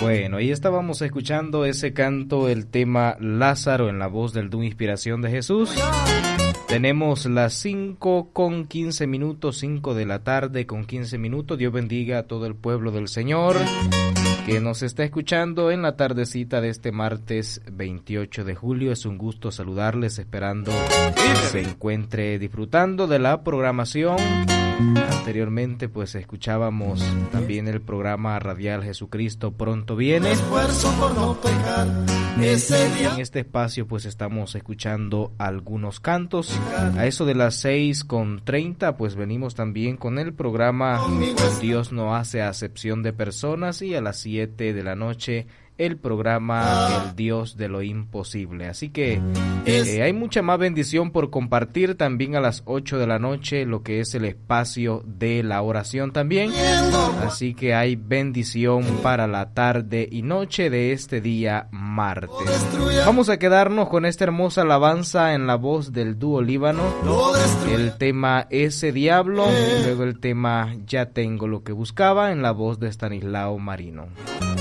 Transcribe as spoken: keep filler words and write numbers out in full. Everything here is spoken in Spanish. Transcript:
Bueno, ahí estábamos escuchando ese canto, el tema Lázaro en la voz del dúo Inspiración de Jesús. Tenemos las cinco con quince minutos, cinco de la tarde con quince minutos. Dios bendiga a todo el pueblo del Señor que nos está escuchando en la tardecita de este martes veintiocho de julio. Es un gusto saludarles, esperando que se encuentre disfrutando de la programación. Anteriormente pues escuchábamos también el programa radial Jesucristo Pronto Viene. En este espacio pues estamos escuchando algunos cantos. A eso de las seis con treinta pues venimos también con el programa Dios no hace acepción de personas, y a las siete de la noche el programa El Dios de lo Imposible. Así que eh, hay mucha más bendición por compartir. También a las ocho de la noche lo que es el espacio de la oración también. Así que hay bendición para la tarde y noche de este día martes. Vamos a quedarnos con esta hermosa alabanza en la voz del dúo Líbano. El tema Ese Diablo, y luego el tema Ya Tengo Lo Que Buscaba en la voz de Estanislao Marino.